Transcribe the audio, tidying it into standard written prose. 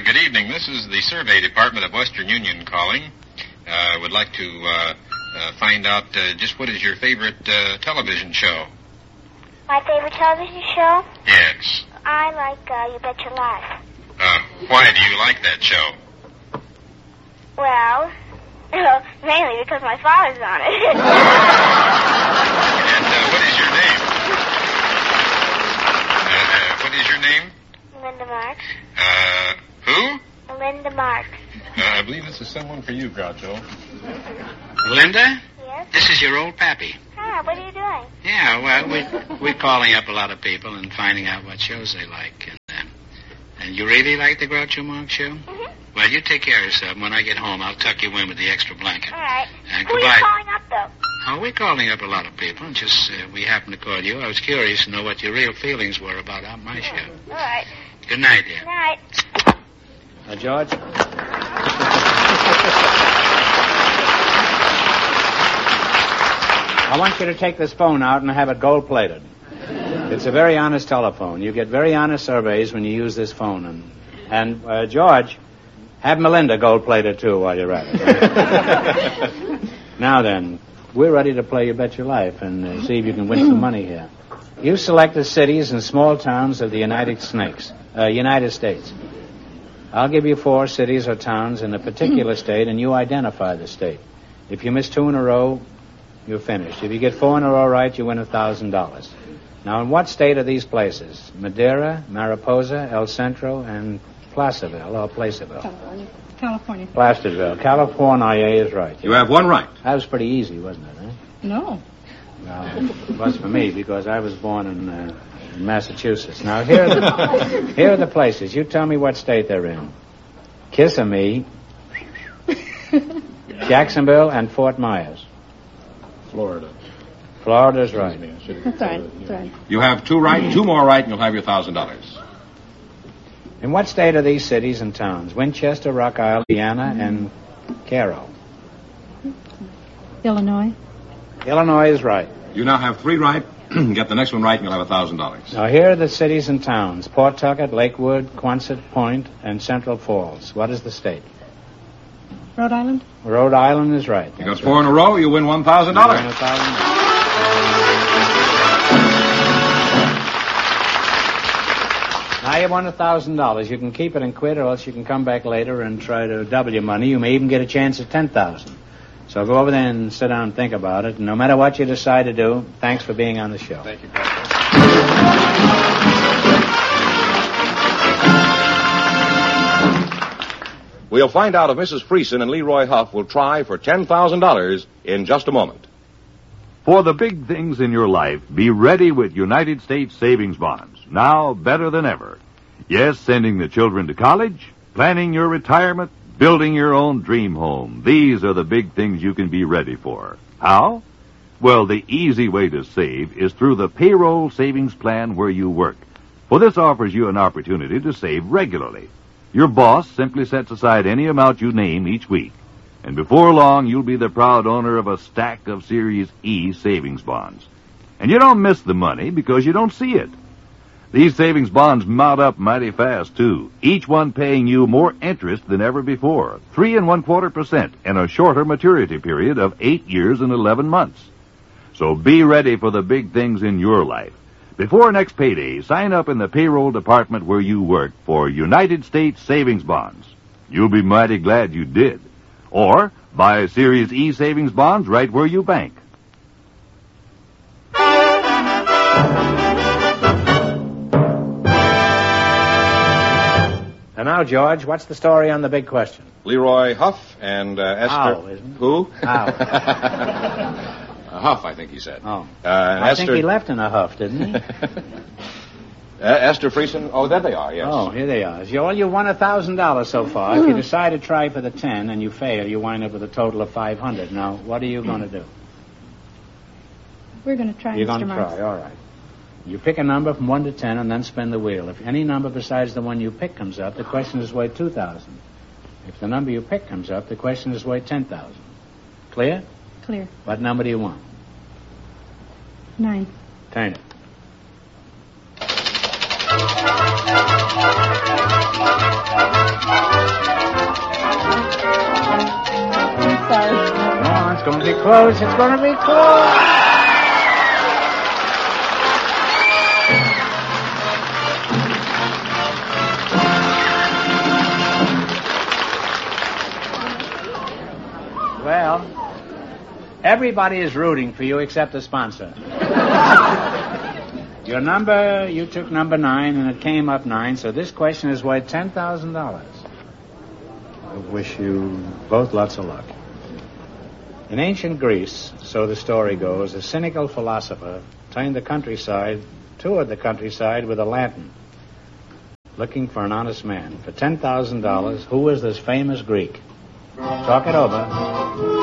Good evening. This is the Survey Department of Western Union calling. Would like to find out just what is your favorite television show? My favorite television show? Yes. I like You Bet Your Life. Why do you like that show? Well, mainly because my father's on it. And what is your name? What is your name? Linda Marks. Who? Linda Marks. I believe this is someone for you, Groucho. Linda? Yes? This is your old pappy. Ah, what are you doing? Yeah, well, we're calling up a lot of people and finding out what shows they like. And you really like the Groucho Marx show? Mm-hmm. Well, you take care of yourself. And when I get home, I'll tuck you in with the extra blanket. All right. And Who are goodbye. you calling up, though? Oh, we're calling up a lot of people. Just we happened to call you. I was curious to know what your real feelings were about my show. All right. Good night, dear. Good night. George? I want you to take this phone out and have it gold-plated. It's a very honest telephone. You get very honest surveys when you use this phone. And George, have Melinda gold-plated, too, while you're at it. Now then, we're ready to play You Bet Your Life and see if you can win some money here. You select the cities and small towns of the United States. I'll give you 4 cities or towns in a particular state, and you identify the state. If you miss 2 in a row, you're finished. If you get 4 in a row right, you win $1,000. Now, in what state are these places? Madera, Mariposa, El Centro, and Placerville, or Placerville? California. Placerville. California is right. You have one right. That was pretty easy, wasn't it, eh? No. Well, it was for me, because I was born in Massachusetts. Now, here are the places. You tell me what state they're in. Kissimmee, Jacksonville, and Fort Myers. Florida. Florida's right. That's right. That's right. You have 2 right, 2 more right, and you'll have your $1,000. In what state are these cities and towns? Winchester, Rock Island, Indiana, and Cairo. Illinois. Illinois is right. You now have 3 right. Get the next one right, and you'll have $1,000. Now, here are the cities and towns. Pawtucket, Lakewood, Quonset Point, and Central Falls. What is the state? Rhode Island. Rhode Island is right. You got 4 in a row, you win $1,000. Now you won $1,000. You can keep it and quit, or else you can come back later and try to double your money. You may even get a chance at $10,000. So go over there and sit down and think about it. And no matter what you decide to do, thanks for being on the show. Thank you, Pastor. We'll find out if Mrs. Friesen and Leroy Huff will try for $10,000 in just a moment. For the big things in your life, be ready with United States savings bonds. Now better than ever. Yes, sending the children to college, planning your retirement, building your own dream home. These are the big things you can be ready for. How? Well, the easy way to save is through the payroll savings plan where you work. For this offers you an opportunity to save regularly. Your boss simply sets aside any amount you name each week. And before long, you'll be the proud owner of a stack of Series E savings bonds. And you don't miss the money because you don't see it. These savings bonds mount up mighty fast, too, each one paying you more interest than ever before, 3.25% in a shorter maturity period of 8 years and 11 months. So be ready for the big things in your life. Before next payday, sign up in the payroll department where you work for United States savings bonds. You'll be mighty glad you did. Or buy Series E savings bonds right where you bank. And now, George, what's the story on the big question? Leroy Huff and Esther... How, isn't it? Who? How? Huff, I think he said. Oh. I think he left in a huff, didn't he? Esther Friesen. Oh, there they are, yes. Oh, here they are. You won $1,000 so far. If you decide to try for the 10 and you fail, you wind up with a total of $500. Now, what are you going to do? We're going to try, You're Mr. going to Marks. try, all right. You pick a number from 1 to 10 and then spin the wheel. If any number besides the one you pick comes up, the question is worth $2,000. If the number you pick comes up, the question is worth $10,000. Clear? Clear. What number do you want? 9. Turn it. close. It's going to be close. Well, everybody is rooting for you except the sponsor. You took number 9, and it came up 9, so this question is worth $10,000. I wish you both lots of luck. In ancient Greece, so the story goes, a cynical philosopher toured the countryside with a lantern, looking for an honest man. For $10,000, who was this famous Greek? Talk it over.